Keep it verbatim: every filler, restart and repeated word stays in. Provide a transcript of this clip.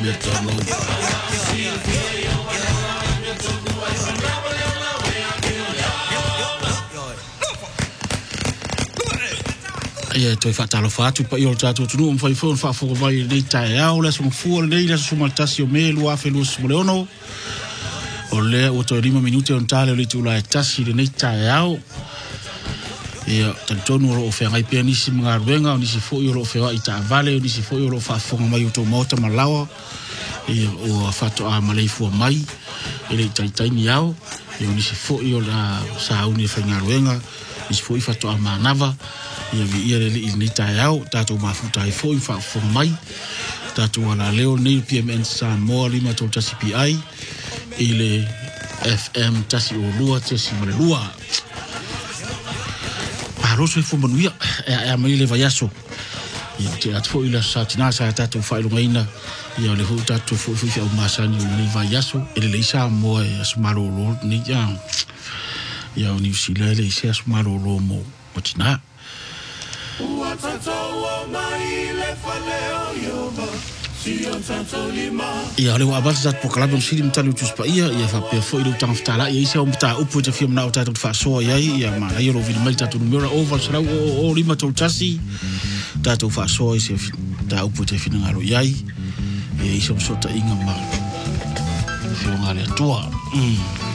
me tolo. Ia toi whaatalo whaatu pa i o tātou tunu o mwhai whaun whaafoko vai nei tae au lea suma fua nei lea suma tasi o me lua whelua suma leono o lea ua toi lima minute o ntale o le tula e tasi le nei tae au ia tantonu o loo whengai pia nisi mga ruenga o nisi fo i o loo whewa i taa vale o nisi fo i o loo whaafonga mai o tō maota malawa ia o whato a malei fua mai i le taitaini au ia o nisi fo i o la sauni e whainga ruenga nisi fo i whato a manava ia vi ia le i ni tai au tātou mafuta i fo i whaafonga mai tātou ala leo nei P M N San Moa lima tau tasi P I i le F M tasi o lua tasi mare lua Paroso e fo manuia e a mai le vai aso ia te atu fo i la sa tina sa tātou whailunga ina ia le hu tātou fo i fi au masani o le vai aso e le leisa moa e asumaro lo ni ia ia o ni usila le ise asumaro lo mo o tina ia le wa basa tat pokala bon silim talu tus pa ia ia fa pe fo i tang ftala ia isa o mta upu te film na o tatu fa so ia ia ma ia lo vi mai tatu numero over sra o o lima to tasi tatu fa so ia ta upu te film ngalo ia ia isa so ta inga ma fi ngale toa mm